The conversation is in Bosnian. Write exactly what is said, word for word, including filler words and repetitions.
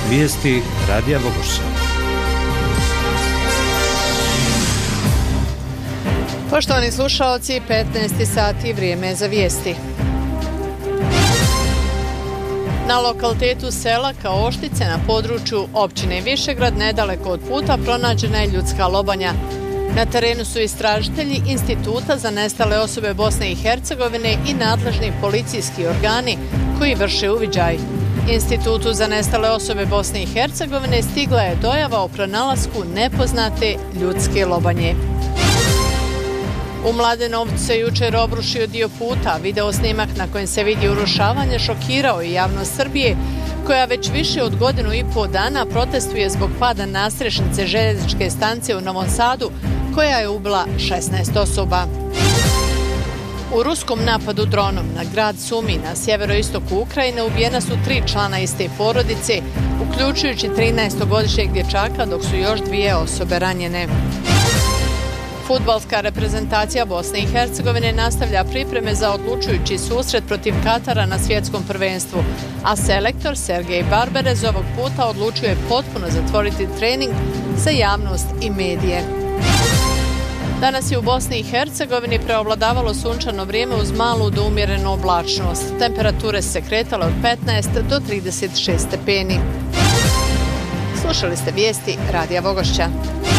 Vijesti Radija Vogošća. Poštovani slušaoci, petnaest sati, vrijeme je za vijesti. Na lokalitetu sela Kaoštice na području općine Višegrad, nedaleko od puta, pronađena je ljudska lobanja. Na terenu su istražitelji Instituta za nestale osobe Bosne i Hercegovine i nadležni policijski organi koji vrše uviđaj. Institutu za nestale osobe Bosne i Hercegovine stigla je dojava o pronalasku nepoznate ljudske lobanje. U Mladenovcu se jučer obrušio dio puta. Video snimak na kojem se vidi urušavanje šokirao je javnost Srbije, koja već više od godinu i pol dana protestuje zbog pada nadstrešnice željezničke stanice u Novom Sadu, koja je ubila šesnaest osoba. U ruskom napadu dronom na grad Sumi na sjeveroistoku Ukrajine ubijena su tri člana iste porodice, uključujući trinaestogodišnjeg dječaka, dok su još dvije osobe ranjene. Fudbalska reprezentacija Bosne i Hercegovine nastavlja pripreme za odlučujući susret protiv Katara na svjetskom prvenstvu, a selektor Sergej Barbarez ovog puta odlučuje potpuno zatvoriti trening za javnost i medije. Danas je u Bosni i Hercegovini preovladavalo sunčano vrijeme uz malu do umjerenu oblačnost. Temperature se kretale od petnaest do trideset šest stepeni. Slušali ste vijesti Radija Vogošća.